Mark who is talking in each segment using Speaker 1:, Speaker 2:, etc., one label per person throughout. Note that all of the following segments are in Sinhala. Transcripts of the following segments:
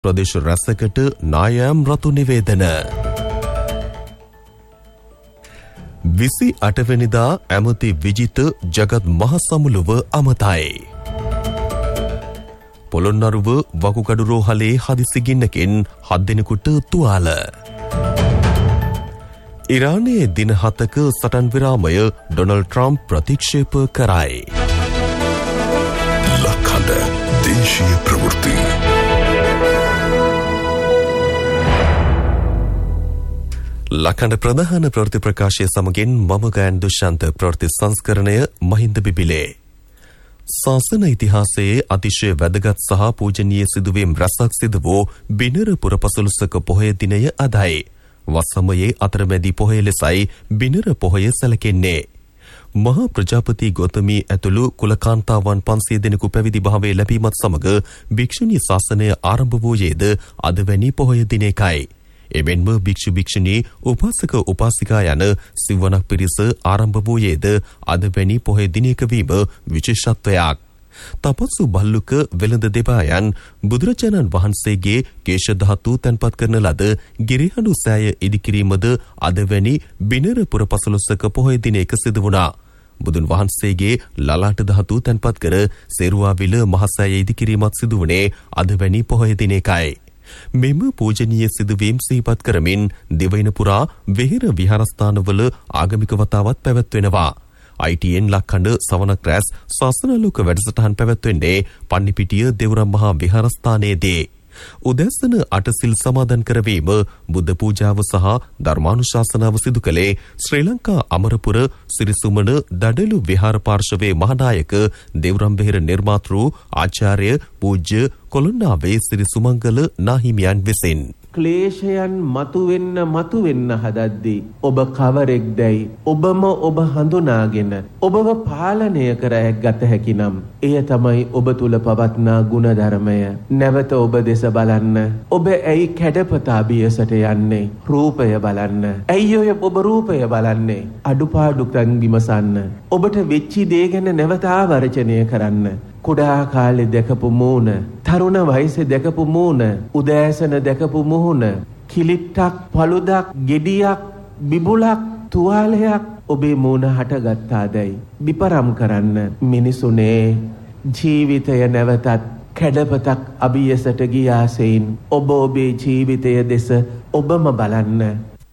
Speaker 1: ප්‍රදේශ රැසකට නායම් රතු නිවේදන 28 වෙනිදා ඇමති විජිත ජගත් මහසමුළුව අමතයි. පොළොන්නරුව වකුගඩු රෝහලේ හදිසි ගින්නකින් 7 දෙනෙකුට තුවාල. ඉරානයේ දින 7ක සටන් විරාමය ඩොනල්ඩ් ට්‍රම්ප් ප්‍රතික්ෂේප කරයි.
Speaker 2: ලක්හඬ දේශීය ප්‍රවෘත්ති.
Speaker 1: ලක්හඬ ප්‍රධාන ප්‍රවෘත්ති ප්‍රකාශය සමගින් මම ගයන් දුෂ්‍යන්ත ප්‍රවෘත්ති සංස්කරණය මහින්ද බිබිලේ. ශාසන ඉතිහාසයේ අතිශය වැදගත් සහ පූජනීය සිදුවීම් රැසක් සිදු වූ බිනර පුරපසළොස්වක පොහොය දිනය අදයි. වස් සමයේ අතරමැදි පොහොය ලෙසයි බිනර පොහොය සැලකෙන්නේ. මහා ප්‍රජාපති ගෞතමී ඇතුළු කුලකාන්තාවන් 500 දෙනෙකු පැවිදි භාවයේ ලැබීමත් සමග භික්ෂුණී ශාසනය ආරම්භ වූයේද අද වැනි පොහොය දිනයකයි. එමෙන්ම භික්ෂු භික්ෂුණී උපාසක උපාසිකා යන සිවණක් පිරිස ආරම්භ වූයේද අද වැනි පොහොය දිනයක වීම විශේෂත්වයක්. තපස්සු බල්ලුක වෙළඳ දෙපායන් බුදුරජාණන් වහන්සේගේ කේශ ධාතු තැන්පත් කරන ලද ගිරිහඬු සෑය ඉදිකිරීමද අද වැනි බිනර පුරපසළොස්වක පොහොය දිනයක සිදු වුණා. බුදුන් වහන්සේගේ ලලාට ධාතු තැන්පත් කර සේරුවාවිල මහසෑය ඉදිකිරීමත් සිදු වුණේ අද වැනි පොහොය දිනයකයි. මෙම පූජනීය සිදුවීම් සිහිපත් කරමින් දිවයින පුරා වෙහෙර විහාරස්ථානවල ආගමික වතාවත් පැවැත්වෙනවා. ITN ලක්හඬ සවනක් රැස් ශාසනාලෝක වැඩසටහන් පැවැත්වෙන්නේ පන්නිපිටිය දෙවුරම් මහා විහාරස්ථානයේදී. උදැසන අටසිල් සමාදන් කරවීම බුද්ධ පූජාව සහ ධර්මානුශාසනාව සිදු කළේ ශ්‍රී ලංකා අමරපුර සිරිසුමන දඩලු විහාර පාර්ශවයේ මහානායක දෙවුරම් වෙහෙර නිර්මාතෘ ආචාර්ය පූජ්‍ය කොළොන්නාවේ සිරි සුමංගල නාහිමියන් විසින්
Speaker 3: ක්ලේශයන් මතුවෙන්න හදද්දී ඔබ කවරෙක්දැයි ඔබම ඔබ හඳුනාගෙන ඔබව පාලනය කර ගත හැකිනම් එය තමයි ඔබ තුල පවත්නා ගුණධර්මය. නැවත ඔබ දෙස බලන්න. ඔබ ඇයි කැඩපතා බියසට යන්නේ? රූපය බලන්න. ඇයි ඔය ඔබ රූපය බලන්නේ? අඩුපාඩුකම් විමසන්න. ඔබට වෙච්චි දේ ගැන නැවත ආවර්ජනය කරන්න. කුඩා කාලේ දැකපු මූණ, තරුණ වයසේ දැකපු මූණ, උදෑසන දැකපු මුහුණ, කිලිට්ටක්, පළුදක්, ගෙඩියක්, බිබුලක්, තුවාලයක් ඔබේ මූණ හටගත්තාදැයි විපරම් කරන්න. මිනිසුනේ ජීවිතය නැවතත් කැඩපතක් අභියසට ගියාසෙයින් ඔබ ඔබේ ජීවිතය දෙස ඔබම බලන්න.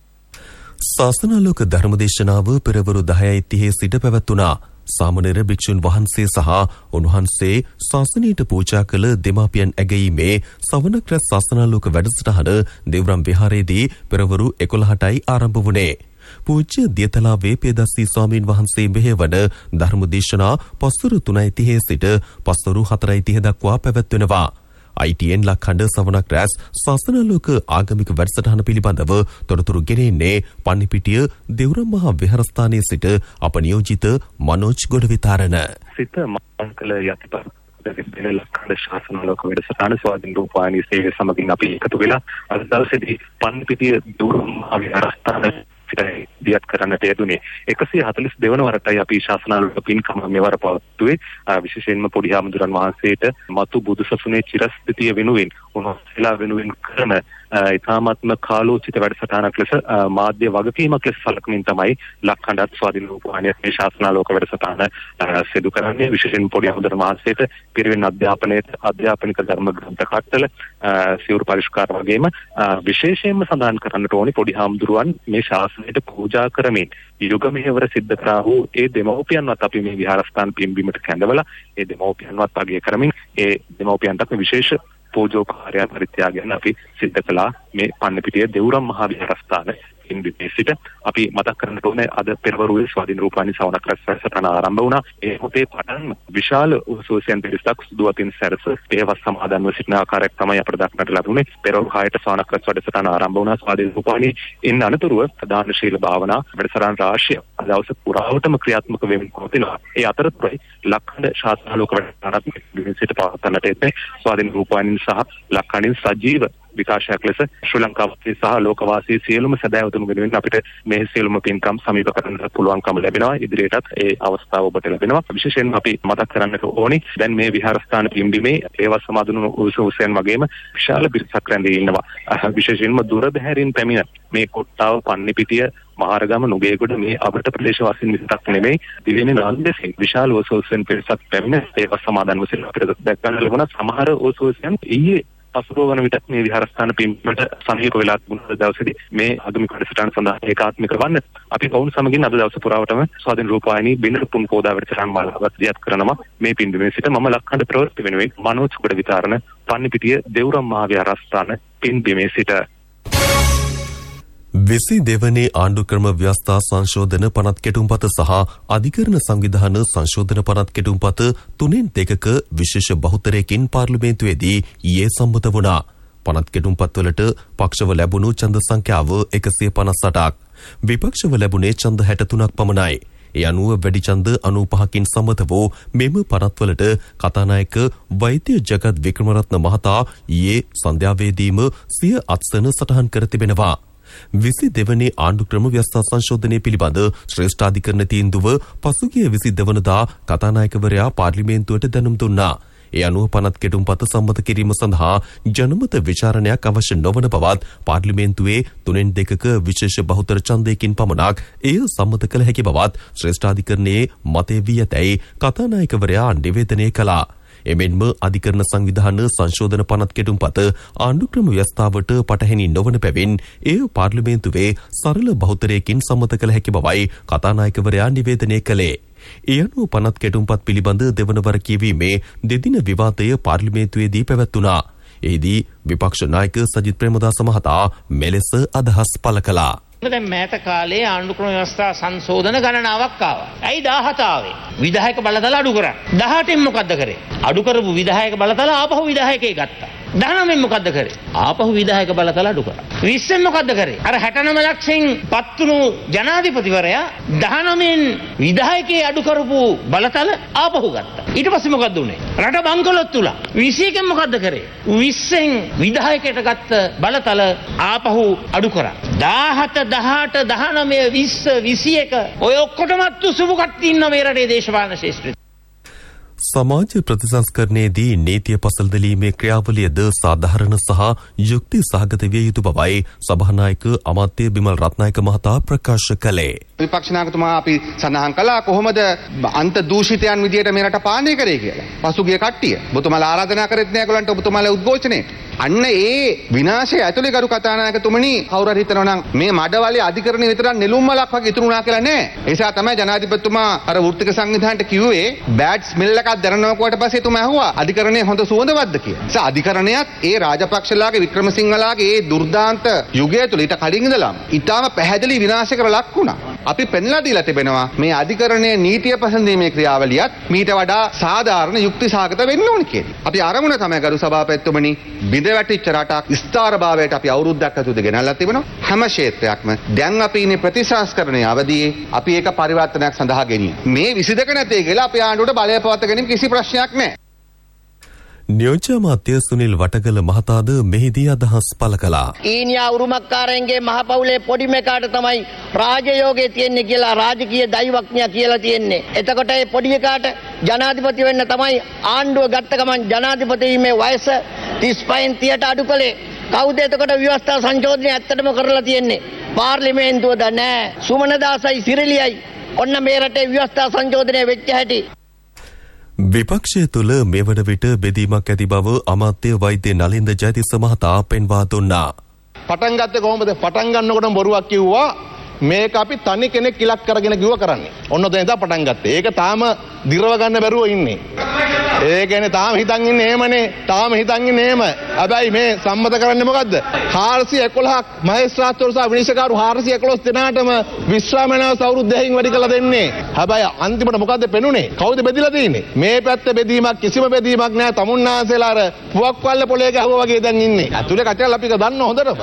Speaker 1: ශාසනාලෝක ධර්මදේශනාව පෙරවරු 10:30 සිට පැවැත්වුණා. සාමණේර භික්ෂුන් වහන්සේ සහ උන්වහන්සේ ශාසනයට පූජා කළ දෙමාපියන් ඇගීමේ සවනක් රැස් ශාසනාලෝක වැඩසටහන දෙවුරම් විහාරයේදී පෙරවරු 11ටයි ආරම්භ වුණේ. පූජ්‍ය දියතලාවේ පේදස්සී ස්වාමීන් වහන්සේ මෙහෙවන ධර්මදේශනා පස්වරු 3:30 සිට පස්වරු 4:30 දක්වා පැවැත්වෙනවා. ITN ලක්හඬ සවනක් රැස් ශාසනාලෝක ආගමික වැඩසටහන පිළිබඳව තොරතුරු ගෙනෙන්නේ පන්නිපිටිය දෙවුරම් මහා විහාරස්ථානයේ සිට අප නියෝජිත මනෝජ් ගොඩවිතාරණ.
Speaker 4: සිත මංකල යතිපත් ලක්හඬ ශාසනාලෝක වැඩසටහන ස්වාධීන රූපවාහිනී සේවය සමගින් අපි එකතු වෙලා අද දවසේදී පන්නිපිටිය දෙවුරම් මහා විහාරස්ථානයේ දියත් කරන්නට යෙදුනේ 142 වන වරටයි අපි ශාසනාලෝක පින්කම මෙවර පවත්වුවේ. විශේෂයෙන්ම පොඩි හාමුදුරන් වහන්සේට මතු බුදුසසුනේ චිරස්ථිතිය වෙනුවෙන් උන්වහන්සේලා වෙනුවෙන් කරන ඊ타මාත්ම කාලෝචිත වැඩසටහනක් ලෙස මාධ්‍ය වගකීමක් ලෙස සැලකමින් තමයි ලක්හඬත් ස්වාධීන රූපවාහිනිය මේ ශාසනාලෝක වැඩසටහන සිදු කරන්නේ. විශේෂයෙන් පොඩි හාමුදුරන් වහන්සේට පිරිවෙන් අධ්‍යාපනික ධර්ම ග්‍රන්ථ කට්ටල සිවුරු පරිස්කාර වගේම විශේෂයෙන්ම සඳහන් කරන්නට ඕනේ පොඩි හාමුදුරුවන් මේ ශාසනයට පූජා කරමින් යුග මෙහෙවර සිද්ධ කරා වූ ඒ දෙමව්පියන්වත් අපි මේ විහාරස්ථාන පින්බීමට කැඳවලා ඒ දෙමව්පියන්වත් අගය කරමින් ඒ දෙමව්පියන්ට විශේෂ පූජෝපහාරය පරිත්‍යාගයෙන් අපි සිද්ධ කළා මේ පන්නපිටිය දෙවුරම් මහා විහාරස්ථාන ඉන්දිතේසිට. අපි මතක් කරන්නට ඕනේ අද පෙරවරුවේ ස්වාධීන රූපවාහිනී සවනක් රැස්වැසටන ආරම්භ වුණා. ඒ මොහොතේ පටන් විශාල උසෝසියන් පිරිසක් සුදුවතින් සැරස පෙරවස් සමාදන්ව සිටින ආකාරයක් තමයි අපට දක්නට ලැබුණේ. පෙරවරු 6ට සවනක් රැස්වැසටන ආරම්භ වුණා. ස්වාධීන රූපවාහිනී ඉන්න අනතුරුව ප්‍රධාන ශීල භාවනා වැඩසටහන් රාශිය දවස පුරාවටම ක්‍රියාත්මක වෙමින් පවතිනවා. ඒ අතරතුරයි ලක්හඬ ශාසනාලෝක වැඩසටහනත් සිට පවත්වන්නට එන්නේ. ස්වාධීන රූපවාහිනී සහ ලක්හඬින් සජීව විකාශයක් ලෙස ශ්‍රී ලංකාවේ සහ ලෝකවාසී සියලුම සදහැවතුන් වෙනුවෙන් අපිට මේ සියලුම පින්කම් සමීප කරන්න පුළුවන්කම ලැබෙනවා. ඉදිරියටත් ඒ අවස්ථාව ඔබට ලැබෙනවා. විශේෂයෙන්ම අපි මතක් කරන්නට ඕනි දැන් මේ විහාරස්ථාන පිම්බීමේ ඒවා සමාදන් උසුසෙන් වගේම විශාල පිරිසක් රැඳී ඉන්නවා. විශේෂයෙන්ම දුර බැහැරින් පැමිණ මේ කොට්ටාව පන්නිපිටිය මහරගම නුගේගොඩ මේ අපට ප්‍රදේශවාසීන් විතරක් නෙමෙයි දිවයිනේ නාන්දෙසින් විශාල උසුසෙන් පිරිසක් පැමිණ ඒවා සමාදන් වූ අපිට දැක් ගන්න ලැබුණා. සමහර උසුසෙන් ඊයේ පසුබෝවන විටත් මේ විහාරස්ථාන පිම්බීමට සමීප වෙලා තිබුණ දවසේදී මේ ආගමික වැඩසටහන සඳහා ඒකාත්මික වන්න අපි ඔවුන් සමගින් අද දවස පුරාවටම ස්වාධීන රූපවාහිනී බිනරපුන් පෝදා වැඩසටහන් මාලාවක් දියත් කරනවා. මේ පිම්බීමේ සිට මම ලක්හඬ ප්‍රවෘත්ති වෙනුවෙන් මනෝජ් සුබඩ විතාරණ පන්නිපිටිය දෙවුරම් මහා විහාරස්ථාන පිම්බීමේ සිට
Speaker 1: 22 වෙනි ආණ්ඩුක්‍රම ව්‍යවස්ථා සංශෝධන පනත් කෙටුම්පත සහ අධිකරණ සංවිධාන සංශෝධන පනත් කෙටුම්පත 3/2ක විශේෂ බහුතරයකින් පාර්ලිමේන්තුවේදී ඊයේ සම්මත වුණා. පනත් කෙටුම්පත්වලට පක්ෂව ලැබුණු ඡන්ද සංඛ්‍යාව 158ක්. විපක්ෂව ලැබුණේ ඡන්ද 63ක් පමණයි. ඒ අනුව වැඩි ඡන්ද 95කින් සම්මත වූ මෙම පනත්වලට කතානායක වෛද්‍ය ජගත් වික්‍රමරත්න මහතා ඊයේ සන්ධ්‍යාවේදීම සිය අත්සන සටහන් කර තිබෙනවා. 22 වෙනි ආණ්ඩුක්‍රම ව්‍යවස්ථා සංශෝධනය පිළිබඳ ශ්‍රේෂ්ඨාධිකරණ තීන්දුව පසුගිය 22 වනදා කතානායකවරයා පාර්ලිමේන්තුවට දැනුම් දුන්නා. ඒ අනුව පනත් කෙටුම්පත සම්මත කිරීම සඳහා ජනමත විචාරණයක් අවශ්‍ය නොවන බවත් පාර්ලිමේන්තුවේ 3/2ක විශේෂ බහුතර ඡන්දයකින් පමණක් එය සම්මත කළ හැකි බවත් ශ්‍රේෂ්ඨාධිකරණයේ මතය වී ඇතැයි කතානායකවරයා නිවේදනය කළා. එමෙන්ම අධිකරණ සංවිධාන සංශෝධන පනත් කෙටුම්පත ආණ්ඩුක්‍රම ව්‍යවස්ථාවට පටහැනි නොවන බැවින් එය පාර්ලිමේන්තුවේ සරල බහුතරයකින් සම්මත කළ හැකි බවයි කතානායකවරයා නිවේදනය කළේ. ඒ අනුව පනත් කෙටුම්පත් පිළිබඳ දෙවන වර කියවීමේ දෙදින විවාදය පාර්ලිමේන්තුවේදී පැවැත්වුණා. එහිදී විපක්ෂ නායක සජිත් ප්‍රේමදාස මහතා මෙලෙස අදහස් පළ කළා.
Speaker 5: දැන් මෑත කාලේ ආණ්ඩුක්‍රම ව්‍යවස්ථා සංශෝධන ගණනාවක් ආවා. ඇයි 17 ආවේ? විධායක බලතල අඩු කරා. 18න් මොකද්ද කරේ? අඩු කරපු විධායක බලතල ආපහු විධායකේ ගත්තා. 19න් මොකද්ද කරේ? ආපහු විධායක බලතල අඩු කරා. 20න් මොකද්ද කරේ? අර 69 ලක්ෂෙන් පත්තුණු ජනාධිපතිවරයා 19න් විධායකේ අඩු කරපු බලතල ආපහු ගත්තා. ඊට පස්සේ මොකද්ද උනේ? රට බංකොලොත් තුලා. 21න් මොකද්ද කරේ? 20න් විධායකයට ගත්ත බලතල ආපහු අඩු කරා. 17 18 19 20 21 ඔය ඔක්කොටමත් සුබ කට්ටිය ඉන්න මේ රටේ දේශපාලන ශාස්ත්‍රයේ.
Speaker 1: සමාජ ප්‍රතිසංස්කරණයේදී නීතිය පසල් දෙලීමේ ක්‍රියාවලියද සාධාරණ සහ යුක්ති සහගත විය යුතු බවයි සභානායක අමාත්‍ය බිමල් රත්නායක මහතා ප්‍රකාශ කළේ.
Speaker 6: විපක්ෂ නායකතුමා අපි සඳහන් කළා කොහොමද අන්ත දූෂිතයන් විදියට මේ රට පාලනය කරේ කියලා. පසුගිය කට්ටිය ඔබතුමාලා ආරාධනා කරෙත් නෑ ඒගොල්ලන්ට ඔබතුමාලා උද්ඝෝෂණේ. අන්න ඒ විනාශය ඇතුලේ ගරු කතානායකතුමනි කවුරු හරි හිතනවා නම් මේ මඩවලේ අධිකරණේ විතරක් නෙළුම් මලක් වගේ ඉතුරු වුණා කියලා නෑ. ඒ නිසා තමයි ජනාධිපතිතුමා අර වෘත්තික සංවිධානයට කිව්වේ බෑඩ් ස්මෙල් එකක් දැනනකොට පස්සේ තුමා ඇහුවා අධිකරණයේ හොඳ සුවඳවත්ද කියලා. ඒ අධිකරණයත් ඒ රාජපක්ෂලාගේ වික්‍රමසිංහලාගේ ඒ දුර්දාන්ත යුගය තුල ඊට කලින් ඉඳලම ඊටාම පැහැදිලි විනාශයකට ලක් වුණා. අපි පෙන්ලා දීලා තිබෙනවා මේ අධිකරණයේ නීතිය පසඳීමේ ක්‍රියාවලියත් මීට වඩා සාධාරණ යුක්ති සහගත වෙන්න ඕන කියලා. අපි අරමුණ තමයි ගරු සභාපතිතුමනි බිඳවැටිච්ච රටක් ස්ථාරභාවයට අපි අවුරුද්දක් ඇතුළත ගෙනල්ලා තිබෙනවා. හැම ක්ෂේත්‍රයක්ම දැන් අපි ඉන්නේ ප්‍රතිසංස්කරණයේ අවධියේ අපි ඒක පරිවර්තනයක් සඳහා ගෙනියන. මේ 22 නැතේ කියලා අපි ආණ්ඩුවට බලය පවත්වා ගැනීම කිසි ප්‍රශ්නයක් නැහැ.
Speaker 1: නියෝජ්‍ය අමාත්‍ය සුනිල් වටගල මහතාද මෙහිදී අදහස් පළ කළා.
Speaker 7: ඊනියා උරුමකාරයන්ගේ මහ පවුලේ පොඩිම එකාට තමයි රාජයෝගයේ තියෙන්නේ කියලා රාජකීය දෛවඥයා කියලා තියෙන්නේ. එතකොට මේ පොඩි එකාට ජනාධිපති වෙන්න තමයි ආණ්ඩුව ගත්ත ගමන් ජනාධිපති වීමේ වයස 35න් 30ට අඩු කළේ. කවුද එතකොට ව්‍යවස්ථා සංශෝධනය ඇත්තටම කරලා තියෙන්නේ? පාර්ලිමේන්තුවද නෑ. සුමනදාසයි සිරිලියයි. ඔන්න මේ රටේ ව්‍යවස්ථා සංශෝධනය වෙච්ච හැටි.
Speaker 1: විපක්ෂය තුළ මේ වන විට බෙදීමක් ඇති බව අමාත්‍ය වෛද්‍ය නලින්ද ජයතිස්ස මහතා පෙන්වා දුන්නා.
Speaker 8: පටන් ගත්තේ කොහොමද? පටන් ගන්නකොටම බොරුවක් කිව්වා. මේක අපි තනි කෙනෙක් ඉලක්ක කරගෙන කිව්ව කරන්නේ. ඔන්න ඔතන ඉඳලා පටන් ගත්තේ. ඒක තාම දිරව ගන්න බැරුව ඉන්නේ. ඒ කියන්නේ තාම හිතන් ඉන්නේ එහෙමනේ. තාම හිතන් ඉන්නේ එහෙම. හැබැයි මේ සම්මත කරන්නේ මොකද්ද? 411ක් මහේස්ත්‍රාත්වරු සහ විනිශ්චයකාරු 411 දෙනාටම විශ්‍රාමණව අවුරුද්දකින් වැඩි කළ දෙන්නේ. හැබැයි අන්තිමට මොකද්ද පෙනුනේ? කවුද බෙදිලා තියෙන්නේ? මේ පැත්ත බෙදීමක් කිසිම බෙදීමක් නෑ. තමුන්නාන්සේලා අර පුවක්වල්ල පොලේ ගහුවා වගේ දැන් ඉන්නේ. අතුලේ කටයල් අපි දන්න හොඳටම.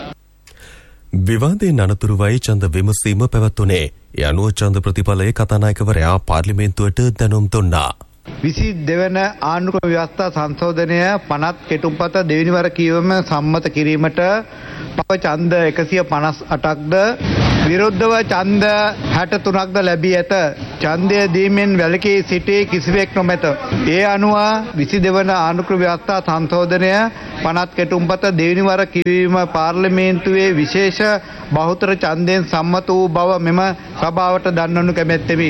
Speaker 1: විවාදයෙන් අනතුරුවයි ඡන්ද විමසීම පැවැත්වුණේ. ඒ අනුව ඡන්ද ප්‍රතිඵලයේ කතානායකවරයා පාර්ලිමේන්තුවට දැනුම් දුන්නා.
Speaker 9: 22 වන ආණ්ඩුක්‍රම ව්‍යවස්ථා සංශෝධනය පනත් කෙටුම්පත දෙවෙනි වර කියවීම සම්මත කිරීමට පව ඡන්ද 158ක්ද විරුද්ධව ඡන්ද 63ක්ද ලැබී ඇත. ඡන්දය දීමෙන් වැළකී සිටි කිසිවෙක් නොමැත. ඒ අනුව 22 වන ආණ්ඩුක්‍රම ව්‍යවස්ථා සංශෝධනය පනත් කෙටුම්පත දෙවෙනි වර කියවීම පාර්ලිමේන්තුවේ විශේෂ බහුතර ඡන්දයෙන් සම්මත වූ බව මෙම සභාවට දන්වනු කැමැත්තෙමි.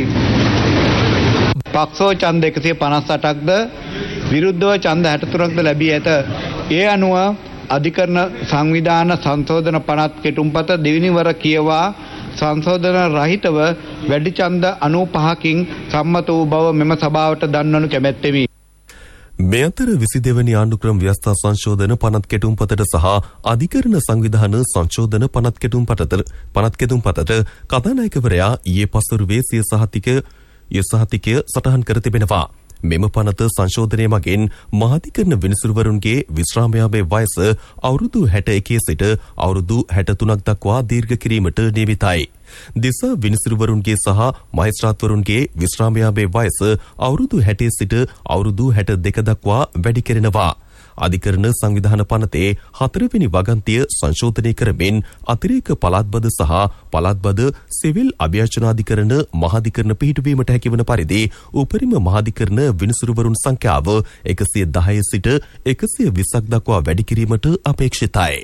Speaker 9: පක්ෂෝ ඡන්ද 158ක්ද විරුද්ධව ඡන්ද 63ක්ද ලැබී ඇත. ඒ අනුව අධිකරණ සංවිධාන සංශෝධන පනත් කෙටුම්පත දෙවෙනි වර කියවා සංශෝධන රහිතව වැඩි ඡන්ද 95කින් සම්මත වූ බව මෙම සභාවට දන්වනු කැමැත්තෙමි.
Speaker 1: මේ අතර 22 වෙනි ආණ්ඩුක්‍රම ව්‍යවස්ථා සංශෝධන පනත් කෙටුම්පතට සහ අධිකරණ සංවිධාන සංශෝධන පනත් කෙටුම්පතට කතානායකවරයා ඊයේ පසුරුවේ සිය සහතිකය සටහන් කර තිබෙනවා. මෙම පනත සංශෝධනය මගින් මහාධිකරණ විනිසුරුවරුන්ගේ විශ්‍රාමයාමේ වයස අවුරුදු 61 සිට අවුරුදු 63ක් දක්වා දීර්ඝ කිරීමට නියමිතයි. දිසා විනිසුරුවරුන්ගේ සහ මහේස්ත්‍රාත්වරුන්ගේ විශ්‍රාමයාමේ වයස අවුරුදු 60 සිට අවුරුදු 62 දක්වා වැඩි කෙරෙනවා. අධිකරණ සංවිධාන පනතේ 4 වෙනි වගන්තිය සංශෝධනය කරමින් අතිරේක පළාත්බද සහ පළාත්බද සිවිල් අභියාචනාධිකරණ මහාධිකරණ පිහිටුවීමට හැකිවන පරිදි උපරිම මහාධිකරණ විනිසුරුවරුන් සංඛ්‍යාව 110 සිට 120ක් දක්වා වැඩි කිරීමට අපේක්ෂිතයි.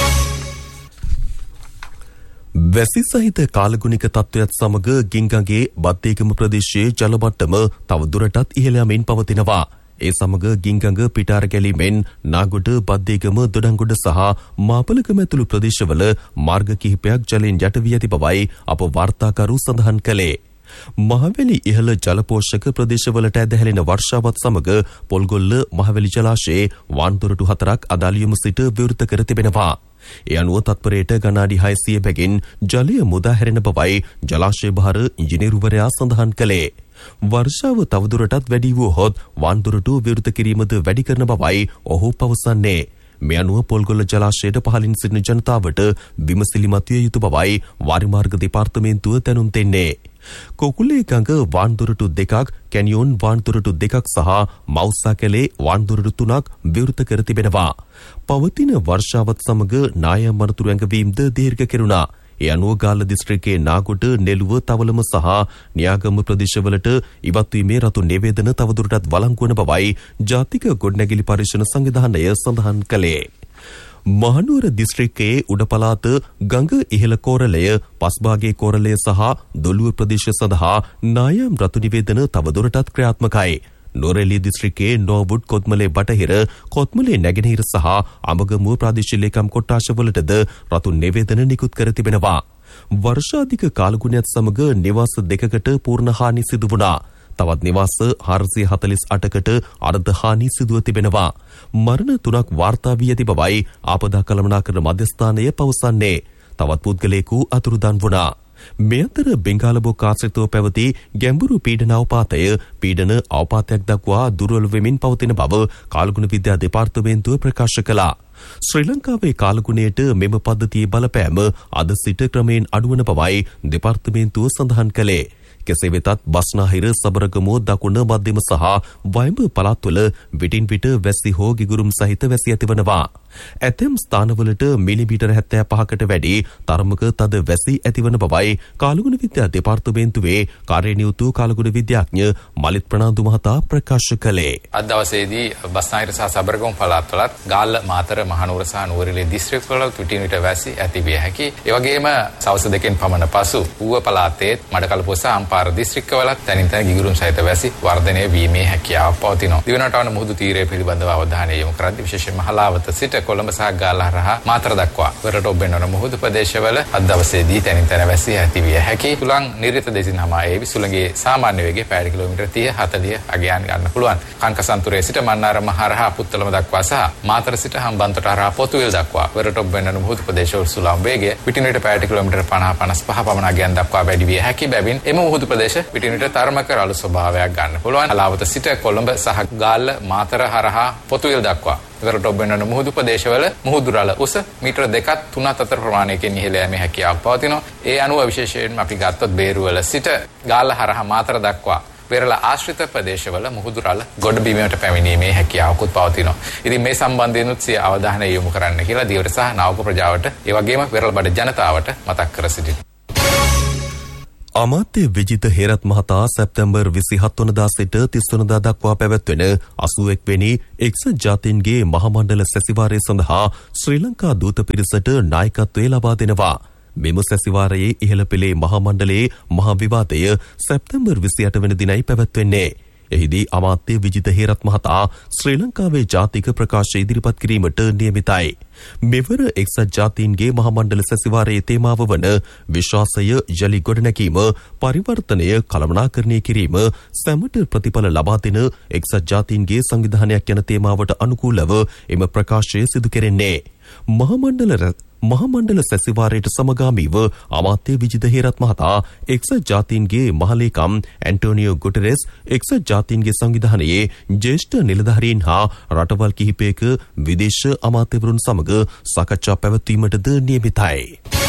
Speaker 1: වැසි සහිත කාලගුණික තත්ත්වයක් සමග ගිංගගේ බත්තේගම ප්‍රදේශයේ ජල මට්ටම තව දුරටත් ඉහළ යමින් පවතිනවා. ඒ සමග ගිංගඟ පිටාර ගැලීමෙන් නාගොඩ බද්දේගම දොඩංගොඩ සහ මාපලකම ඇතුළු ප්‍රදේශවල මාර්ග කිහිපයක් ජලයෙන් යට වී ඇති බවයි අප වාර්තාකරු සඳහන් කළේ. මහවැලි ඉහළ ජලපෝෂක ප්‍රදේශවලට ඇදහැලෙන වර්ෂාවත් සමග පොල්ගොල්ල මහවැලි ජලාශයේ වාන්දොරටු 4ක් අදාළියම සිට විවෘත කර තිබෙනවා. ඒ අනුව තත්පරයට ගණාඩි 600 බැගින් ජලය මුදා හැරෙන බවයි ජලාශය භාර ඉංජිනේරුවරයා සඳහන් කළේ. වර්ෂාව තවදුරටත් වැඩි වුවහොත් වාන්දොරටු විවෘත කිරීමද වැඩි කරන බවයි ඔහු පවසන්නේ. මේ අනුව පොල්ගොල්ල ජලාශයට පහළින් සිටින ජනතාවට විමසිලිමත් විය යුතු බවයි වාරිමාර්ග දෙපාර්තමේන්තුව දැනුම් දෙන්නේ. කොකුලේ ගඟ වාන්දොරටු 2ක්, කැනියෝන් වාන්දොරටු 2ක් සහ මවුසා කැලේ වාන්දොරටු 3ක් විවෘත කර තිබෙනවා. පවතින වර්ෂාවත් සමග නායම් වනතුරු ඇඟවීම්ද දීර්ඝ කෙරුණා. ඒ අනුව ගාල්ල දිස්ත්‍රික්කයේ නාගොඩ, නෙළුව, තවලම සහ නියාගම ප්‍රදේශවලට ඉවත්වීමේ රතු නිවේදන තවදුරටත් වළංගු වන බවයි ජාතික ගොඩනැගිලි පරීක්ෂණ සංවිධානය සඳහන් කළේ. මහනුවර දිස්ත්‍රික්කයේ උඩ පළාත ගඟ ඉහළ කෝරළය, පස්භාගයේ කෝරළය සහ දොළුව ප්‍රදේශ සඳහා නායම් රතු නිවේදන තවදුරටත් ක්‍රියාත්මකයි. නොරෙලි දිස්ත්‍රික්කයේ නෝවුඩ්, කොත්මලේ බටහිර, කොත්මලේ නැගෙනහිර සහ අමගමුව ප්‍රාදේශීය ලේකම් කොට්ටාශවලටද රතු නිවේදන නිකුත් කර තිබෙනවා. වර්ෂාධික කාලගුණයත් සමග නිවාස 2කට පූර්ණ හානි සිදු වුණා. තවත් නිවාස 448කට අර්ධ හානි සිදුව තිබෙනවා. මරණ 3ක් වාර්තා වී ඇති බවයි ආපදා කළමනාකරණ මධ්‍යස්ථානය පවසන්නේ. තවත් පුද්ගලයෙකු අතුරුදන් වුණා. මේ අතර බෙන්ගාලබෝක ආශ්‍රිතව පැවති ගැඹුරු පීඩන පීඩන අවපාතයක් දක්වා දුර්වල වෙමින් පවතින බව කාලගුණ විද්‍යා දෙපාර්තමේන්තුව ප්‍රකාශ කළා. ශ්‍රී ලංකාවේ කාලගුණයට මෙම පද්ධතියේ බලපෑම අද සිට ක්‍රමයෙන් අඩුවන බවයි දෙපාර්තමේන්තුව සඳහන් කළේ. කෙසේ වෙතත් බස්නාහිර, සබරගමුව, දකුණ, මධ්‍යම සහ වයඹ පළාත්වල විටින් විට වැසි හෝ ගිගුරුම් සහිත වැසි ඇතිවනවා. ඇතැම් ස්ථානවලට මිලිමීටර 75කට වැඩි තරමක තද වැසි ඇතිවන බවයි කාලගුණ විද්‍යා දෙපාර්තමේන්තුවේ කාර්යනියුතු කාලගුණ විද්‍යාඥ මලිත් ප්‍රනාන්දු මහතා ප්‍රකාශ කළේ.
Speaker 10: අද දවසේදී බස්නාහිර සහ සබරගමුව පළාත්වලත් ගාල්ල, මාතර, මහනුවර සහ නුවරඑළිය දිස්ත්‍රික්කවල විටින් විට වැසි ඇති විය හැකි. ඒ වගේම සවස් 2කින් පමණ පසු ඌව පළාතේ මඩකලපුව සහ අම්පාර දිස්ත්‍රික්කවලත් තනින් තන ගිගුරුම් සහිත වැසි වර්ධනය වීමේ හැකියාව පවතිනවා. දිවනටවන මුහුදු තීරය පිළිබඳව අවධානය යොමු කරද්දී විශේෂයෙන්ම හලාවත සිට කොළඹ සහ ගාල්ල හරහා මාතර දක්වා වරට ඔබෙන්නන මුහුදු ප්‍රදේශවල අද දවසේදී තනින් තන වැසි ඇති විය හැකි. සුළං නිරිත දෙසින් හමායේ සුළඟේ සාමාන්‍ය වේගය පැය කිලෝමීටර් 30-40 අගයන් ගන්න පුළුවන්. කංකසන්තුරේ සිට මන්නාරම හරහා පුත්තලම දක්වා සහ මාතර සිට හම්බන්තොට හරහා පොතුවිල් දක්වා වරට ඔබෙන්නන මුහුදු ප්‍රදේශවල සුළං වේගය විටින් විට පැය කිලෝමීටර් 50-55 පමණ අගයන් දක්වා වැඩි විය හැකි බැවින් එම මුහුදු ප්‍රදේශ විටින් විට තරමක රළු ස්වභාවයක් ගන්න පුළුවන්. හලාවත සිට කොළඹ සහ ගාල්ල, මාතර හරහා පොතුවිල් දක්වා වරට ඔබෙන්නන මුහුදු ප්‍රදේශවල මුහුදු රළ උස මීටර 2-3 අතර ප්‍රමාණයකින් ඉහළ යෑමේ හැකියාවක් පවතිනවා. ඒ අනුව විශේෂයෙන්ම අපි ගත්තොත් බේරුවල සිට ගාල්ල හරහා මාතර දක්වා වෙරළ ආශ්‍රිත ප්‍රදේශවල මුහුදු රළ ගොඩ බිමට පැමිණීමේ හැකියාවකුත් පවතිනවා. ඉතින් මේ සම්බන්ධයෙන්ුත් සිය අවධානය යොමු කරන්න කියලා දිවට සහ නාවක ප්‍රජාවට ඒ වගේම වෙරළ බඩ ජනතාවට මතක් කර සිටිනවා.
Speaker 1: අමාත්‍ය විජිත හේරත් මහතා සැප්තැම්බර් 27 වනදා සිට 30 වනදා දක්වා පැවැත්වෙන 81 වෙනි එක්සත් ජාතීන්ගේ මහමණ්ඩල සැසිවාරය සඳහා ශ්‍රී ලංකා දූත පිරිසට නායකත්වය ලබා දෙනවා. මෙම සැසිවාරයේ ඉහළ පෙළේ මහමණ්ඩලයේ මහා විවාදය සැප්තැම්බර් 28 වෙනි දිනයි පැවැත්වෙන්නේ. එහිදී අමාත්‍ය විජිත හේරත් මහතා ශ්‍රී ලංකාවේ ජාතික ප්‍රකාශය ඉදිරිපත් කිරීමට නියමිතයි. මෙවර එක්සත් ජාතීන්ගේ මහමණ්ඩල සැසිවාරයේ තේමාව වන විශ්වාසය යලි ගොඩනැගීම, පරිවර්තනය කළමනාකරණය කිරීම, සැමට ප්‍රතිඵල ලබා දෙන එක්සත් ජාතීන්ගේ සංවිධානයක් යන තේමාවට අනුකූලව එම ප්‍රකාශය සිදු කෙරෙන්නේ. මහමණ්ඩල සැසිවාරයට සමගාමීව අමාත්‍ය විජිත හේරත් මහතා එක්සත් ජාතීන්ගේ මහලේකම් ඇන්ටෝනියෝ ගුටෙරෙස්, එක්සත් ජාතීන්ගේ සංවිධානයේ ජ්‍යෙෂ්ඨ නිලධාරීන් හා රටවල් කිහිපයක විදේශ අමාත්‍යවරුන් සමග සාකච්ඡා පැවැත්වීමටද නියමිතයි.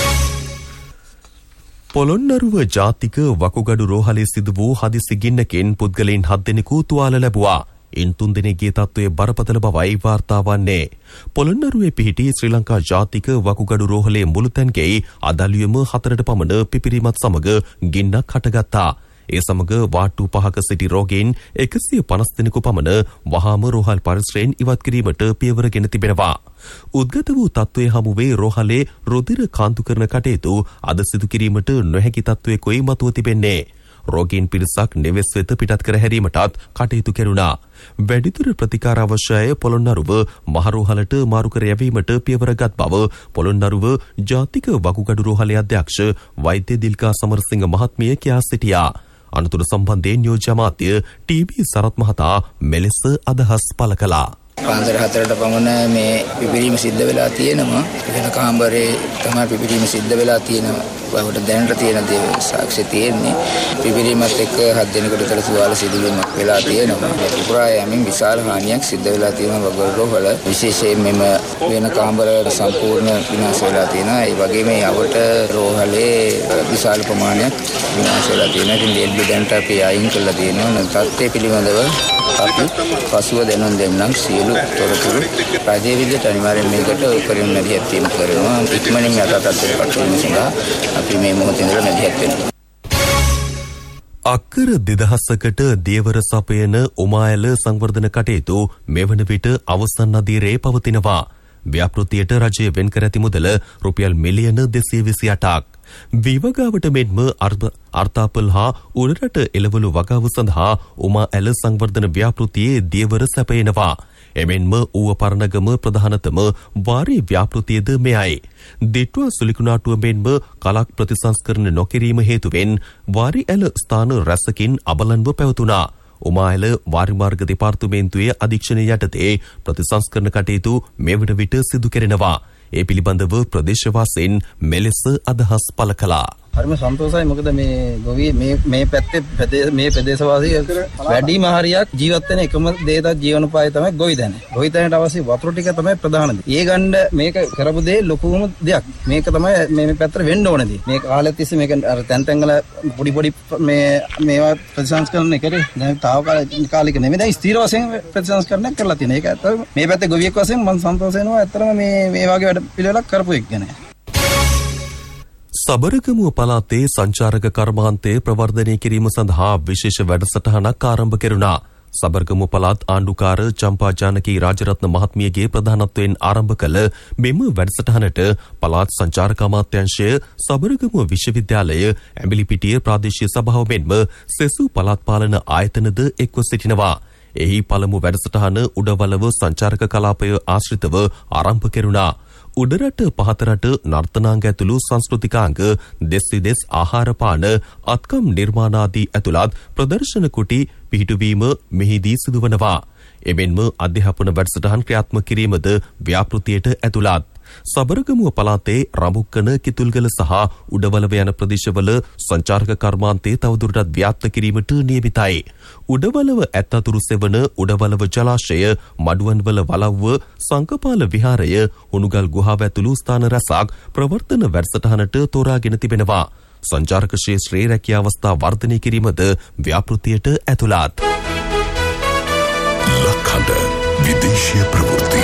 Speaker 1: පොළොන්නරුව ජාතික වකුගඩු රෝහලේ සිදු වූ හදිසි ගින්නකින් පුද්ගලයන් 7 දෙනෙකු තුවාල ලැබුවා. ඉන් 3 දෙනෙකුගේ තත්ත්වය බරපතල බවයි වාර්තා වන්නේ. පොළොන්නරුවේ පිහිටි ශ්‍රී ලංකා ජාතික වකුගඩු රෝහලේ මුළුතැන්ගෙයි අදලියම 4ට පමණ පිපිරීමත් සමග ගින්නක් හටගත්තා. ඒ සමග වාට්ටු 5ක සිටි රෝගීන් 150 දෙනෙකු පමණ වහාම රෝහල් පරිසරයෙන් ඉවත් කිරීමට පියවරගෙන තිබෙනවා. උද්ගත වූ තත්ත්වයේ හමුවේ රෝහලේ රුධිර කාන්තු කරන කටයුතු අද සිදු කිරීමට නොහැකි තත්ත්වයකයි මතුව තිබෙන්නේ. රෝගීන් පිරිසක් නිවෙස් වෙත පිටත් කර හැරීමටත් කටයුතු කෙරුණා. වැඩිදුර ප්‍රතිකාර අවශ්‍යය පොළොන්නරුව මහරෝහලට මාරු කර යැවීමට පියවරගත් බව පොළොන්නරුව ජාතික වකුගඩු රෝහලේ අධ්‍යක්ෂ වෛද්‍ය දිල්කා සමරසිංහ මහත්මිය කියා සිටියා. අනතුරු සම්බන්ධයෙන් නියෝජ්‍ය අමාත්‍ය ටී.බී. සරත් මහතා මෙලෙස අදහස් පළ කළා.
Speaker 11: පාන්දර 4ට පමණ මේ පිපිරීම සිද්ධ වෙලා තියෙනවා. වෙන කාමරේ තමයි පිපිරීම සිද්ධ වෙලා තියෙනවා. බවට දැනට තියෙන දේ සාක්ෂි තියෙන්නේ. පිපිරීමත් එක්ක 7 දිනකට විතර තුවාල සිදුවීමක් වෙලා තියෙනවා. පුරා යමින් විශාල හානියක් සිද්ධ වෙලා තියෙනවා වගුරු රෝහල. විශේෂයෙන් මෙම වෙන කාමරවල සම්පූර්ණ විනාශ වෙලා තියෙනවා. ඒ වගේම යවට රෝහලේ විශාල ප්‍රමාණයක් විනාශ වෙලා තියෙනවා. ඉතින් දෙල්බි දැනට අපි අයින් කළා තියෙනවා. තත්ත්වය පිළිබඳව අපි පසුව දැනුම් දෙන්නම්. සියලු තොරතුරු රජයේ විදිහට අනිවාර්යෙන් මේකට උපරිම මැදිහත් වීම කරනවා. ඉක්මනින් යටතට පත්වීම සඳහා අපි මේ මොහොතේ ඉඳලා මැදිහත් වෙනවා.
Speaker 1: අක්කර 2000කට දියවර සපයන උමාඇල සංවර්ධන කටයුතු මෙවන විට අවසන් අදියරේ පවතිනවා. ව්‍යාපෘතියට රජය වෙන් කර ඇති මුදල රුපියල් මිලියන 228ක්. විවගාවට මෙන්ම අර්ථාපල් හා උඩරට එළවලු වගාව සඳහා උමාඇල සංවර්ධන ව්‍යාපෘතියේ දියවර සැපයනවා. එමෙන්ම ඌව පරණගම ප්‍රධානතම වාරී ව්‍යාපෘතියද මෙයයි. දිට්වා සුලිකුණාටුව මෙන්ම කලක් ප්‍රතිසංස්කරණ නොකිරීම හේතුවෙන් වාරි ඇල ස්ථාන රැසකින් අබලන්ව පැවතුනා. උමාඇල වාරිමාර්ග දෙපාර්තමේන්තුවේ අධීක්ෂණය යටතේ ප්‍රතිසංස්කරණ කටයුතු මෙවන විට සිදු කෙරෙනවා. ඒ පිළිබඳව ප්‍රදේශවාසීන් මෙලෙස අදහස් පළ කළා.
Speaker 12: හරිම සන්තෝෂයි. මොකද මේ ගොවි මේ පැත්තේ මේ ප්‍රදේශවාසී වැඩිම හරියක් ජීවත් වෙන එකම දේ ජීවනෝපාය තමයි ගොවිතැන. ගොවිතැනට අවශ්‍ය වතුර ටික තමයි ප්‍රධාන දේ. ඒ ගන්න මේක කරපු දේ ලොකුම දෙයක්. මේක තමයි මේ පැත්තට වෙන්න ඕන දේ. මේ කාලෙත් තිස්සේ මේක අර තැන් තැන්වල පොඩි මේවා ප්‍රතිසංස්කරණය කරේ. දැන් තාවකාලික නෙමෙයි. දැන් ස්ථිර වශයෙන් ප්‍රතිසංස්කරණය කරලා තියෙනවා. ඒක ඇත්තටම මේ පැත්තේ ගොවියෙක් වශයෙන් මම සන්තෝෂ වෙනවා. ඇත්තටම මේ වගේ වැඩ පිළිවෙලක් කරපු එක ගැන.
Speaker 1: සබරගමුව පළාතේ සංචාරක කර්මාන්තය ප්‍රවර්ධනය කිරීම සඳහා විශේෂ වැඩසටහනක් ආරම්භ කෙරුණා. සබරගමුව පළාත් ආණ්ඩුකාර චම්පා ජානකී රාජරත්න මහත්මියගේ ප්‍රධානත්වයෙන් ආරම්භ කළ මෙම වැඩසටහනට පළාත් සංචාරක අමාත්‍යාංශය, සබරගමුව විශ්වවිද්‍යාලය, ඇඹිලිපිටිය ප්‍රාදේශීය සභාව මෙන්ම සෙසු පළාත් පාලන ආයතනද එක්ව සිටිනවා. එහි පළමු වැඩසටහන උඩවලව සංචාරක කලාපය ආශ්‍රිතව ආරම්භ කෙරුණා. උඩරට පහතරට නර්තනාංග ඇතුළු සංස්කෘතිකාංග, දෙස් ආහාරපාන, අත්කම් නිර්මාණාදී ඇතුළත් ප්‍රදර්ශන කුටි පිහිටුවීම මෙහිදී සිදුවනවා. එමෙන්ම අධ්‍යාපන වැඩසටහන් ක්‍රියාත්මක කිරීමද ව්‍යාපෘතියට ඇතුළත්. සබරගමුව පළාතේ රඹුක්කන, කිතුල්ගල සහ උඩවලව යන ප්‍රදේශවල සංචාරක කර්මාන්තය තවදුරටත් ව්‍යාප්ත කිරීමට නියමිතයි. උඩවලව ඇත්තතුරු සෙවන උඩවලව ජලාශය, මඩුවන්වල වලව්ව, සංකපාල විහාරය, උණුගල් ගුහාව ඇතුළු ස්ථාන රැසක් ප්‍රවර්තන වැඩසටහනට තෝරාගෙන තිබෙනවා. සංචාරක ශේත්‍රයේ රැකියා අවස්ථා වර්ධනය කිරීමද ව්‍යාපෘතියට ඇතුළත්.
Speaker 2: ලක්හඬ විදේශීය ප්‍රවෘත්ති.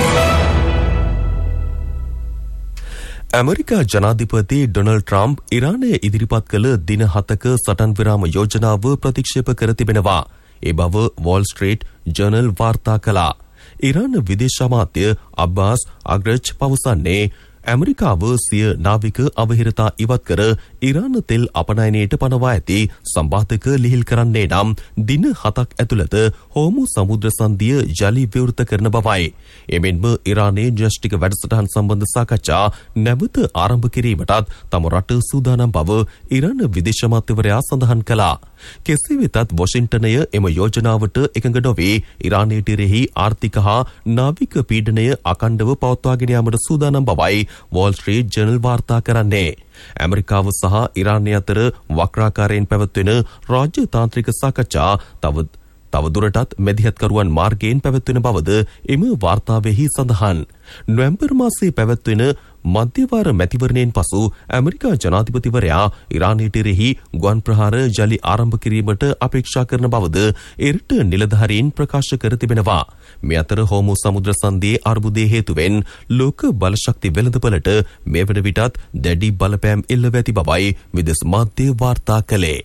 Speaker 1: ඇමරිකා ජනාධිපති ඩොනල්ඩ් ට්‍රම්ප් ඉරානය ඉදිරිපත් කළ දින 7ක සටන් විරාම යෝජනාව ප්‍රතික්ෂේප කර තිබෙනවා. ඒ බව වෝල් ස්ට්‍රීට් ජර්නල් වාර්තා කළා. ඉරාන විදේශ අමාත්‍ය අබ්බාස් අග්‍රච් පවසන්නේ ඇමරිකාව සිය නාවික අවහිරතා ඉවත් කර ඉරාන තෙල් අපනයනයට පනවා ඇති සම්බාධක ලිහිල් කරන්නේ නම් දින 7ක් ඇතුළත හෝමු සමුද්‍ර සංධිය ජලි විවෘත කරන බවයි. එමෙන්ම ඉරානයේ න්‍යෂ්ටික වැඩසටහන් සම්බන්ධ සාකච්ඡා නැවත ආරම්භ කිරීමටත් තම රට සූදානම් බව ඉරාන විදේශ අමාත්‍යවරයා සඳහන් කළා. කෙසේ වෙතත් වොෂින්ටනය එම යෝජනාවට එකඟ නොවේ ඉරානයට එරෙහි ආර්ථික හා නාවික පීඩනය අඛණ්ඩව පවත්වාගෙන යාමට සූදානම් බවයි වෝල් ස්ට්‍රීට් ජර්නල් වාර්තා කරන්නේ. ඇමරිකාව සහ ඉරානය අතර වක්‍රාකාරයෙන් පැවැත්වෙන රාජ්‍ය තාන්ත්‍රික සාකච්ඡා තවදුරටත් මැදිහත්කරුවන් මාර්ගයෙන් පැවැත්වෙන බවද එම වාර්තාවෙහි සඳහන්. නොවැම්බර් මාසයේ පැවැත්වෙන මධ්‍යවාර මැතිවරණයෙන් පසු ඇමරිකා ජනාධිපතිවරයා ඉරානයට එරෙහි ගුවන් ප්‍රහාර ජලි ආරම්භ කිරීමට අපේක්ෂා කරන බවද එරට නිලධාරීන් ප්‍රකාශ කර තිබෙනවා. මේ අතර හෝමු සමුද්‍ර සංධියේ අර්බුදයේ හේතුවෙන් ලෝක බලශක්ති වෙළඳපළට මේ වන විටත් දැඩි බලපෑම් එල්ලව ඇති බවයි විදේශ මාධ්‍ය වාර්තා කළේ.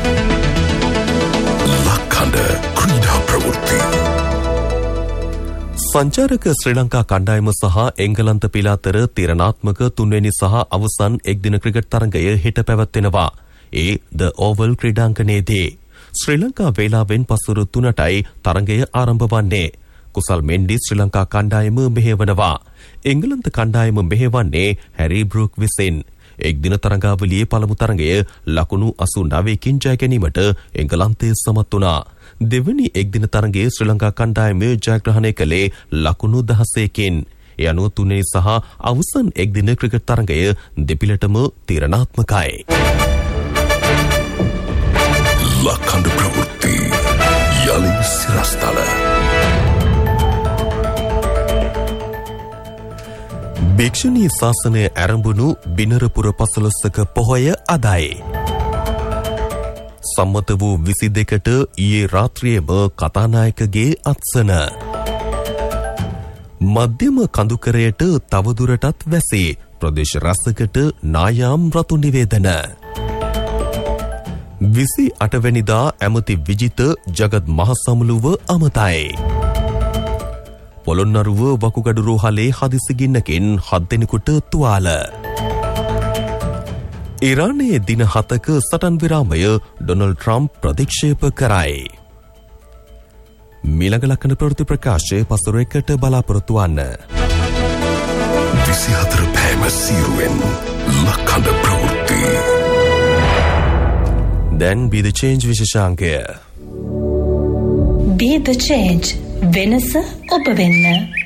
Speaker 2: ලක්හඬ ක්‍රීඩා ප්‍රවෘත්ති.
Speaker 1: සංචාරක ශ්‍රී ලංකා කණ්ඩායම සහ එංගලන්ත පිළ අතර තීරණාත්මක තුන්වෙනි සහ අවසන් එක්දින ක්‍රිකට් තරගය හෙට පැවැත්වෙනවා. ඒ ද ඕවල් ක්‍රීඩාංගණයේදී ශ්‍රී ලංකා වේලාවෙන් පසුරු 3ටයි තරගය ආරම්භ වන්නේ. කුසල් මෙන්ඩිස් ශ්‍රී ලංකා කණ්ඩායම මෙහෙවනවා. එංගලන්ත කණ්ඩායම මෙහෙවන්නේ හැරි බ්‍රූක් විසින්. එක්දින තරගාවලියේ පළමු තරගය ලකුණු 89කින් ජය ගැනීමට එංගලන්තය සමත් වුණා. දෙවැනි එක්දින තරගයේ ශ්‍රී ලංකා කණ්ඩායම ජයග්‍රහණය කළේ ලකුණු 16කින්. ඒ අනුව තුනේ සහ අවසන් එක්දින ක්‍රිකට් තරගය දෙපිළටම තීරණාත්මකයි.
Speaker 2: ලක්හඬ ප්‍රවෘත්ති යලි සිරස්තල.
Speaker 1: භික්ෂුණී ශාසනය ආරම්භුණු බිනරපුර පසළොස්වක පොහොය අදයි. සම්මත වූ 22ට ඊයේ රාත්‍රියේම කතානායකගේ අත්සන. මධ්‍යම කඳුකරයට තවදුරටත් වැසේ ප්‍රදේශ රසකට නායාම් රතු නිවේදන. 28 වෙනිදා ඇමති විජිත ජගත් මහසමුළුව අමතයි. පොළොන්නරුව වකුගඩු රෝහලේ හදිසි ගින්නකින් 7 දෙනෙකුට තුවාල. ඉරානයේ දින 7ක සටන් විරාමය ඩොනල්ඩ් ට්‍රම්ප් ප්‍රතික්ෂේප කරයි. මීළඟ ලක්ෂණ ප්‍රවෘත්ති ප්‍රකාශය පසුර එකට බලාපොරොත්තු වන්න.
Speaker 2: 24 පෑම සීරුවෙන් ලක්හඬ ප්‍රවෘත්ති.
Speaker 1: දැන් Be the Change විශේෂාංකය.
Speaker 13: Be the Change. වෙනස ඔබ වෙන්න.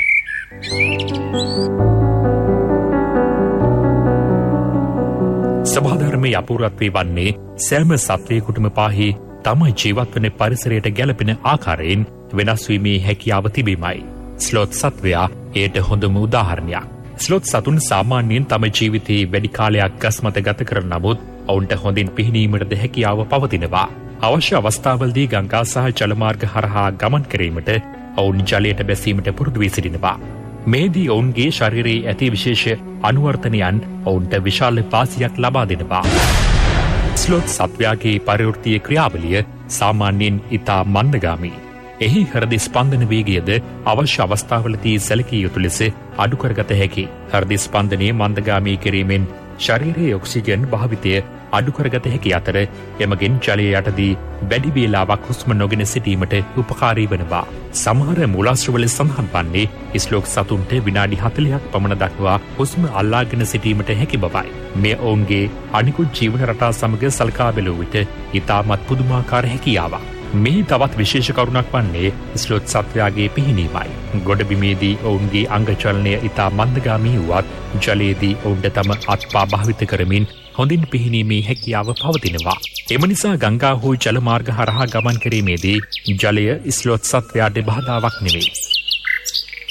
Speaker 14: සභාධර්මයේ අපූර්වත්වය වන්නේ සෑම සත්වයකුටම පාහි තම ජීවත්වන පරිසරයට ගැලපෙන ආකාරයෙන් වෙනස් වීමේ හැකියාව තිබීමයි. ස්ලොත් සත්වයා එයට හොඳම උදාහරණයක්. ස්ලොත් සතුන් සාමාන්‍යයෙන් තම ජීවිතයේ වැඩි කාලයක් ගස් මත ගත කරන නමුත් ඔවුන්ට හොඳින් පිහිනීමටද හැකියාව පවතිනවා. අවශ්‍ය අවස්ථාවලදී ගංගා සහ ජලමාර්ග හරහා ගමන් කිරීමට ඔවුන් ජලයට බැසීමට පුරුදු වී සිටිනවා. මේදී ඔවුන්ගේ ශරීරයේ ඇති විශේෂ අනුවර්තනයන් ඔවුන්ට විශාල වාසියක් ලබා දෙනවා. ස්ලොත් සත්වයාගේ පරිවෘත්තීය ක්‍රියාවලිය සාමාන්‍යයෙන් ඉතා මන්දගාමී. එහි හෘද ස්පන්දන වේගයද අවශ්‍ය අවස්ථාවලදී සැලකිය යුතු ලෙස අඩු කරගත හැකි. හෘද ස්පන්දනයේ මන්දගාමී කිරීමෙන් ශරීරයේ ඔක්සිජන් භාවිතය අඩු කරගත හැකි අතර එමගින් ජලය යටදී වැඩි වේලාවක් හුස්ම නොගෙන සිටීමට උපකාරී වෙනවා. සමහර මූලාශ්‍රවල සඳහන් වන්නේ ස්ලොත් සතුන්ට විනාඩි 40ක් පමණ දක්වා හුස්ම අල්ලාගෙන සිටීමට හැකි බවයි. මේ ඔවුන්ගේ අනිකුත් ජීවන රටා සමග සලකා බැලුව විට ඉතාමත් පුදුමාකාර හැකියාවක්. මේ තවත් විශේෂ කරුණක් වන්නේ ස්ලොත් සත්වයාගේ පිහිනීමයි. ගොඩබිමේදී ඔවුන්ගේ අංගචලනය ඉතා මන්දගාමී වුවත් ජලයේදී ඔවුන්ට තම අත්පා භාවිත කරමින් හොඳින් පිහිනීමේ හැකියාව පවතිනවා. එම නිසා ගංගා හෝ ජලමාර්ග හරහා ගමන් කිරීමේදී ජලය ස්ලොත් සත්වයාට බාධාවක් නෙවෙයි.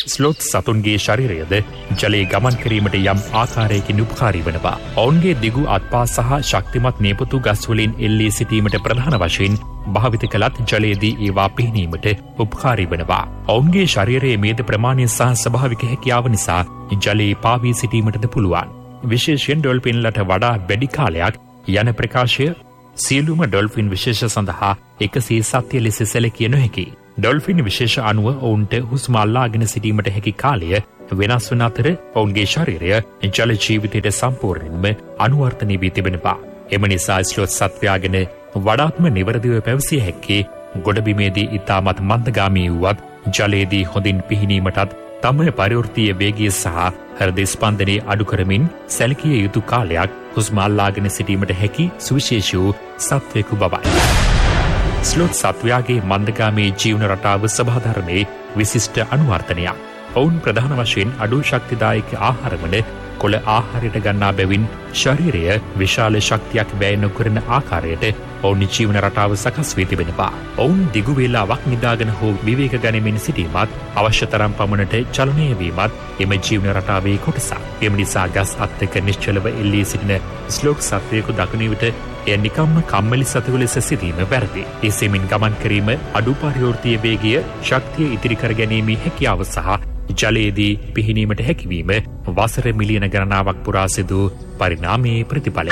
Speaker 14: ස්ලොත් සතුන්ගේ ශරීරයද ජලයේ ගමන් කිරීමට යම් ආකාරයකින් උපකාරී වනවා. ඔවුන්ගේ දිගු අත්පා සහ ශක්තිමත් නියපොතු ගස් වලින් එල්ලී සිටීමට ප්‍රධාන වශයෙන් භාවිත කළත් ජලයේදී ඒවා පිහිනීමට උපකාරී වනවා. ඔවුන්ගේ ශරීරයේ මේද ප්‍රමාණය සහ ස්වභාවික හැකියාව නිසා ජලයේ පාවී සිටීමටද පුළුවන්. විශේෂයෙන් ඩොල්ෆින්ලට වඩා වැඩි කාලයක් යන ප්‍රකාශය සියලුම ඩොල්ෆින් විශේෂ සඳහා එකසේ සත්‍ය ලෙස සැලකිය නොහැකි. ඩොල්ෆින් විශේෂ අණුව ඔවුන්ට හුස්ම අල්ලාගෙන සිටීමට හැකි කාලය වෙනස් වන අතර ඔවුන්ගේ ශරීරය ජල ජීවිතයට සම්පූර්ණයෙන්ම අනුවර්තනය වී තිබෙනවා. එම නිසා ස්ලොත් සත්වයාගෙන වඩාත්ම නිවැරදිව පැවසිය හැක්කේ ගොඩබිමේදී ඉතාමත් මන්දගාමී වුවත් ජලයේදී හොඳින් පිහිනීමටත් තම පරිවෘත්තීය වේගය සහ හෘද ස්පන්දනයේ අඩු කරමින් සැලකිය යුතු කාලයක් හුස්ම අල්ලාගෙන සිටීමට හැකි සුවිශේෂී වූ සත්වයෙකු බවයි. ස්ලොත් සත්වයාගේ මන්දගාමී ජීවන රටාව සභාධර්මයේ විශිෂ්ට අනුවර්තනයක්. ඔවුන් ප්‍රධාන වශයෙන් අඩු ශක්තිදායක ආහාර වන කොළ ආහාරයට ගන්නා බැවින් ශරීරය විශාල ශක්තියක් වැය නොකරන ආකාරයට ඔවුන් ජීවන රටාව සකස් වී තිබෙනවා. ඔවුන් දිගු වේලාවක් නිදාගෙන හෝ විවේක ගනිමින් සිටීමත් අවශ්‍ය තරම් පමණට චලනය වීමත් එම ජීවන රටාවේ කොටසක්. එම නිසා ගස් අත්තක නිශ්චලව එල්ලී සිටින ස්ලොත් සත්වයෙකු දකින විට එය නිකම්ම කම්මැලි සතෙකු ලෙස සිටීම වැරදි. එසේමින් ගමන් කිරීම අඩු පරිවෘත්තීය වේගය ශක්තිය ඉතිරි කර ගැනීමේ හැකියාව සහ ජලයේදී පිහිනීමට හැකිවීම වසර මිලියන ගණනාවක් පුරා සිදු පරිණාමයේ ප්‍රතිඵලයක්.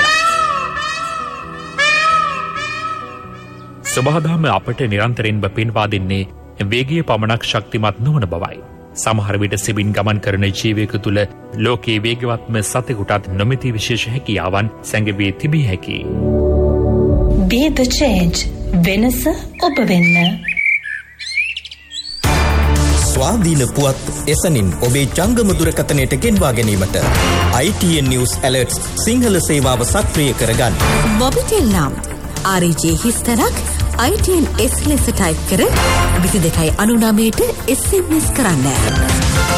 Speaker 14: සබහාදම අපට නිරන්තරයෙන්ම පෙන්වා දෙන්නේ වේගය පමණක් ශක්තිමත් නොවන බවයි. සමහර විට සිබින් ගමන් කරන ජීවයෙකු තුළ ලෝකයේ වේගවත්ම සතෙකුටත් නොමැති විශේෂ හැකියාවන් සැඟවී තිබිය හැකියි.
Speaker 13: Be the change. වෙනස ඔබ වෙන්න.
Speaker 15: ස්වාධීන පුවත් එසනින් ඔබේ ජංගම දුරකථනයට ගෙන්වා ගැනීමට ITN News Alerts සිංහල සේවාව සක්‍රිය කරගන්න.
Speaker 16: මොබිටෙල් නම් RJ හිස්තරක් ITN S ලෙස ටයිප් කර 2299ට SMS කරන්න.